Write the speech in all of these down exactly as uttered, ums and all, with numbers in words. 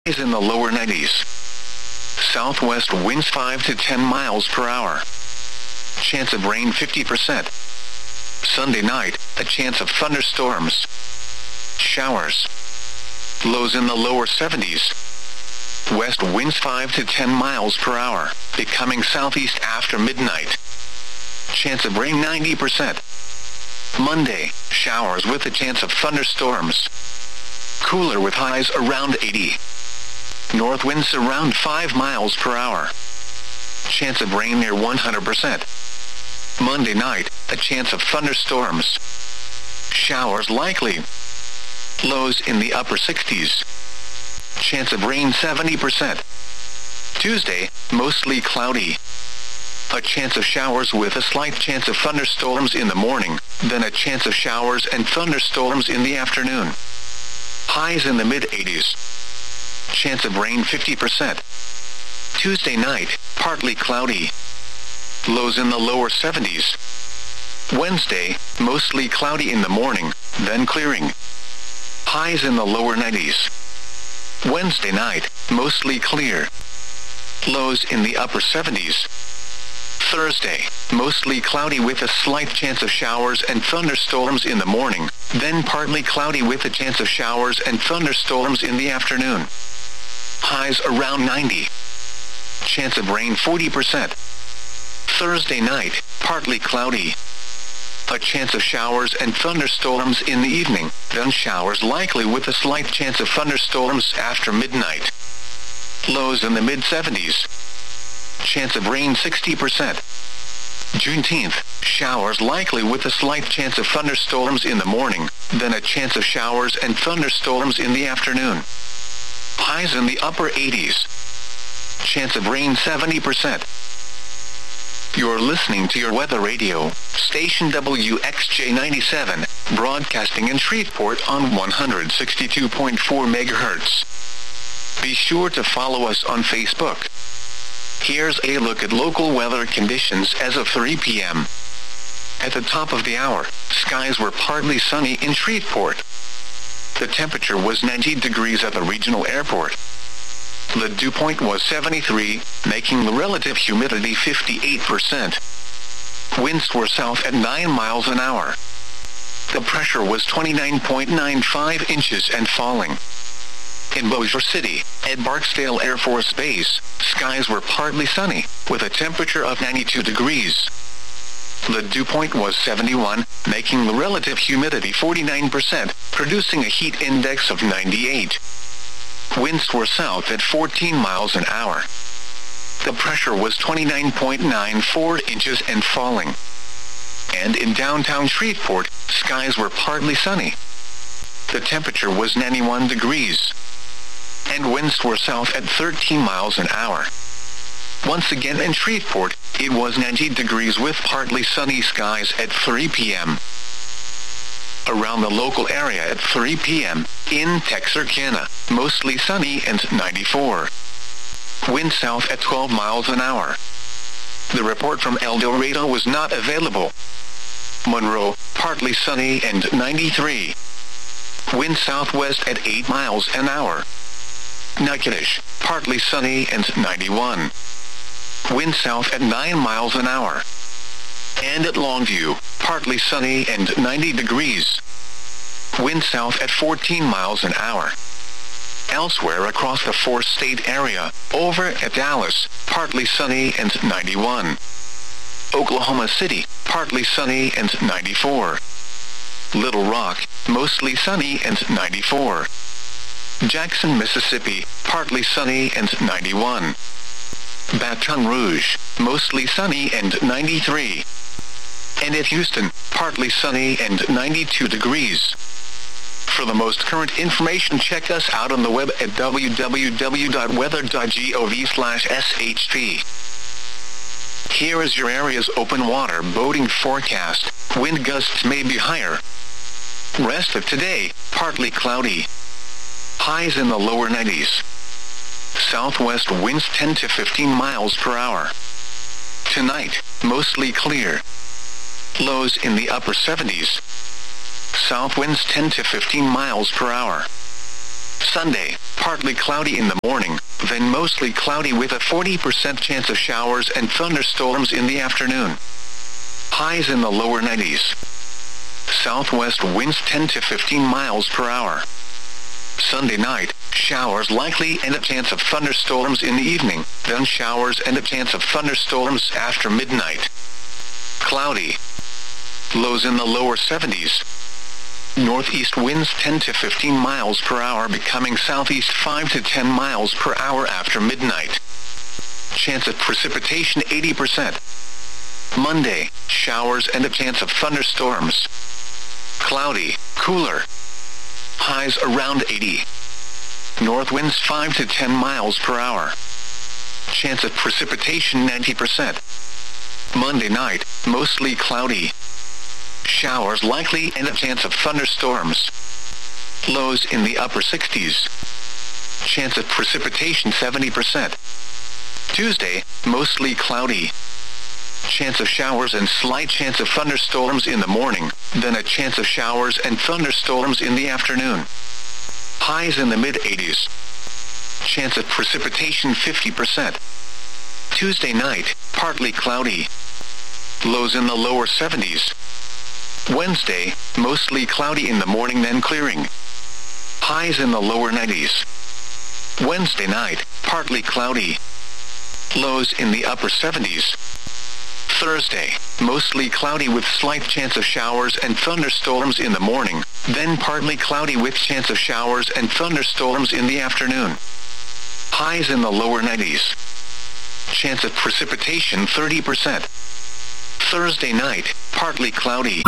Highs in the lower nineties. Southwest winds five to ten miles per hour. Chance of rain fifty percent. Sunday night, a chance of thunderstorms. Showers. Lows in the lower seventies. West winds five to ten miles per hour, becoming southeast after midnight. Chance of rain ninety percent. Monday, showers with a chance of thunderstorms. Cooler with highs around eighty. North winds around five miles per hour. Chance of rain near one hundred percent. Monday night, a chance of thunderstorms. Showers likely. Lows in the upper sixties. Chance of rain seventy percent. Tuesday, mostly cloudy. A chance of showers with a slight chance of thunderstorms in the morning, then a chance of showers and thunderstorms in the afternoon. Highs in the mid-eighties. Chance of rain fifty percent. Tuesday night, partly cloudy. Lows in the lower seventies. Wednesday, mostly cloudy in the morning, then clearing. Highs in the lower nineties. Wednesday night, mostly clear. Lows in the upper seventies. Thursday, mostly cloudy with a slight chance of showers and thunderstorms in the morning, then partly cloudy with a chance of showers and thunderstorms in the afternoon. Highs around ninety. Chance of rain forty percent. Thursday night, partly cloudy. A chance of showers and thunderstorms in the evening, then showers likely with a slight chance of thunderstorms after midnight. Lows in the mid seventies. Chance of rain sixty percent. Juneteenth, showers likely with a slight chance of thunderstorms in the morning, then a chance of showers and thunderstorms in the afternoon. Highs in the upper eighties. Chance of rain seventy percent. You're listening to your weather radio, station W X J ninety-seven, broadcasting in Shreveport on one hundred sixty-two point four megahertz. Be sure to follow us on Facebook. Here's a look at local weather conditions as of three p m At the top of the hour, skies were partly sunny in Shreveport. The temperature was ninety degrees at the regional airport. The dew point was seventy-three, making the relative humidity fifty-eight percent. Winds were south at nine miles an hour. The pressure was twenty-nine point nine five inches and falling. In Bossier City, at Barksdale Air Force Base, skies were partly sunny, with a temperature of ninety-two degrees. The dew point was seventy-one, making the relative humidity forty-nine percent, producing a heat index of ninety-eight. Winds were south at fourteen miles an hour. The pressure was twenty-nine point nine four inches and falling. And in downtown Shreveport, skies were partly sunny. The temperature was ninety-one degrees. And winds were south at thirteen miles an hour. Once again in Shreveport, it was ninety degrees with partly sunny skies at three p m Around the local area at three p m, in Texarkana, mostly sunny and ninety-four. Wind south at twelve miles an hour. The report from El Dorado was not available. Monroe, partly sunny and ninety-three. Wind southwest at eight miles an hour. Natchitoches, partly sunny and ninety-one. Wind south at nine miles an hour. And at Longview, partly sunny and ninety degrees. Wind south at fourteen miles an hour. Elsewhere across the four-state area, over at Dallas, partly sunny and ninety-one. Oklahoma City, partly sunny and ninety-four. Little Rock, mostly sunny and ninety-four. Jackson, Mississippi, partly sunny and ninety-one. Baton Rouge, mostly sunny and ninety-three. And at Houston, partly sunny and ninety-two degrees. For the most current information, check us out on the web at w w w dot weather dot gov slash s h p. Here is your area's open water boating forecast. Wind gusts may be higher. Rest of today, partly cloudy. Highs in the lower nineties. Southwest winds ten to fifteen miles per hour. Tonight, mostly clear. Lows in the upper seventies. South winds ten to fifteen miles per hour. Sunday, partly cloudy in the morning, then mostly cloudy with a forty percent chance of showers and thunderstorms in the afternoon. Highs in the lower nineties. Southwest winds ten to fifteen miles per hour. Sunday night, showers likely and a chance of thunderstorms in the evening, then showers and a chance of thunderstorms after midnight. Cloudy. Lows in the lower seventies. Northeast winds ten to fifteen miles per hour becoming southeast five to ten miles per hour after midnight. Chance of precipitation eighty percent. Monday, showers and a chance of thunderstorms. Cloudy, cooler. Highs around eighty. North winds five to ten miles per hour. Chance of precipitation ninety percent. Monday night, mostly cloudy. Showers likely and a chance of thunderstorms. Lows in the upper sixties. Chance of precipitation seventy percent. Tuesday, mostly cloudy. Chance of showers and slight chance of thunderstorms in the morning, then a chance of showers and thunderstorms in the afternoon. Highs in the mid-eighties. Chance of precipitation fifty percent. Tuesday night, partly cloudy. Lows in the lower seventies. Wednesday, mostly cloudy in the morning then clearing. Highs in the lower nineties. Wednesday night, partly cloudy. Lows in the upper seventies. Thursday, mostly cloudy with slight chance of showers and thunderstorms in the morning, then partly cloudy with chance of showers and thunderstorms in the afternoon. Highs in the lower nineties. Chance of precipitation thirty percent. Thursday night, partly cloudy.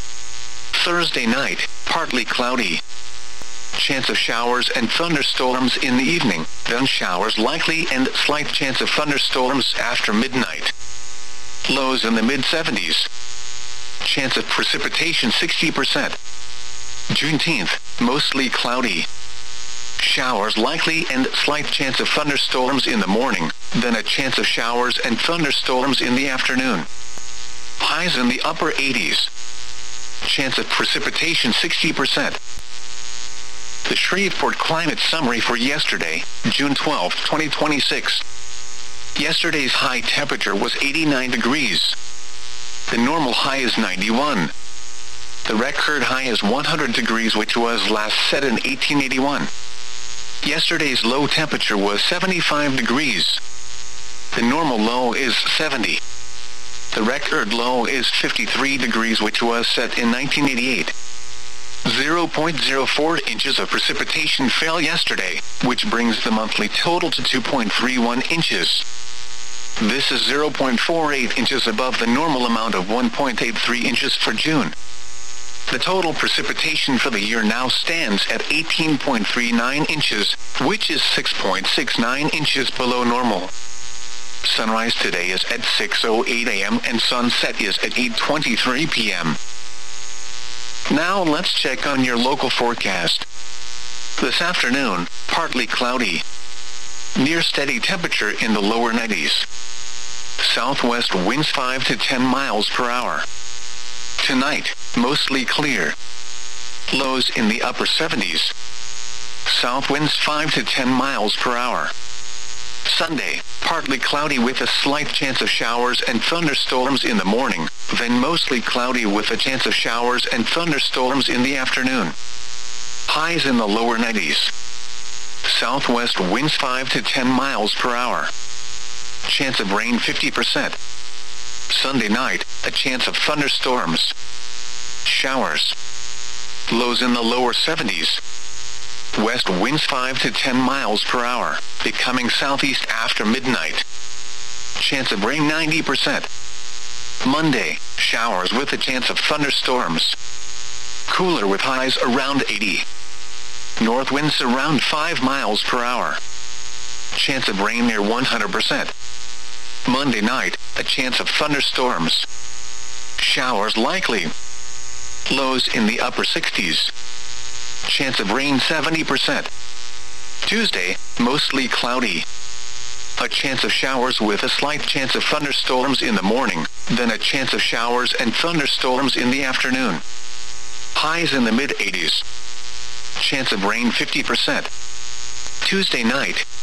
Thursday night, partly cloudy. Chance of showers and thunderstorms in the evening, then showers likely and slight chance of thunderstorms after midnight. Lows in the mid-seventies. Chance of precipitation sixty percent. Juneteenth, mostly cloudy. Showers likely and slight chance of thunderstorms in the morning, then a chance of showers and thunderstorms in the afternoon. Highs in the upper eighties. Chance of precipitation sixty percent. The Shreveport Climate Summary for yesterday, June twelfth, twenty twenty-six. Yesterday's high temperature was eighty-nine degrees. The normal high is ninety-one. The record high is one hundred degrees, which was last set in eighteen eighty-one. Yesterday's low temperature was seventy-five degrees. The normal low is seventy. The record low is fifty-three degrees, which was set in nineteen eighty-eight. zero point zero four inches of precipitation fell yesterday, which brings the monthly total to two point three one inches. This is zero point four eight inches above the normal amount of one point eight three inches for June. The total precipitation for the year now stands at eighteen point three nine inches, which is six point six nine inches below normal. Sunrise today is at six oh eight a m and sunset is at eight twenty-three p m Now let's check on your local forecast. This afternoon, partly cloudy. Near steady temperature in the lower nineties. Southwest winds five to ten miles per hour. Tonight, mostly clear. Lows in the upper seventies. South winds five to ten miles per hour. Sunday, partly cloudy with a slight chance of showers and thunderstorms in the morning, then mostly cloudy with a chance of showers and thunderstorms in the afternoon. Highs in the lower nineties. Southwest winds five to ten miles per hour. Chance of rain fifty percent. Sunday night, a chance of thunderstorms. Showers. Lows in the lower seventies. West winds five to ten miles per hour, becoming southeast after midnight. Chance of rain ninety percent. Monday, showers with a chance of thunderstorms. Cooler with highs around eighty. North winds around five miles per hour. Chance of rain near one hundred percent. Monday night, a chance of thunderstorms. Showers likely. Lows in the upper sixties. Chance of rain seventy percent. Tuesday, mostly cloudy. A chance of showers with a slight chance of thunderstorms in the morning, then a chance of showers and thunderstorms in the afternoon. Highs in the mid-eighties. Chance of rain fifty percent. Tuesday night,